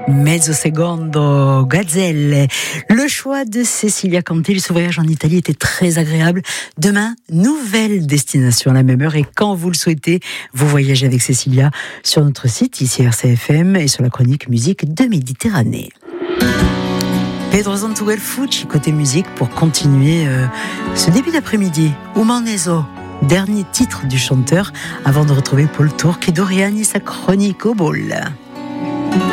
Mezzo secondo, Gazelle. Le choix de Cecilia Cantelli, ce voyage en Italie était très agréable. Demain, nouvelle destination à la même heure. Et quand vous le souhaitez, vous voyagez avec Cecilia sur notre site, ici RCFM, et sur la chronique musique de Méditerranée. Pedro Zantuguel-Fucci, côté musique, pour continuer ce début d'après-midi. Umaneso, dernier titre du chanteur, avant de retrouver Paul Turc et Dorian et sa chronique au bol.